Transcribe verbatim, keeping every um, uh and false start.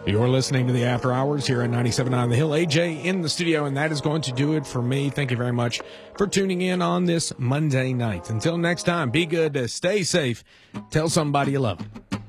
You're listening to the After Hours here at ninety-seven point nine The Hill. A J in the studio, and that is going to do it for me. Thank you very much for tuning in on this Monday night. Until next time, be good, stay safe, tell somebody you love them.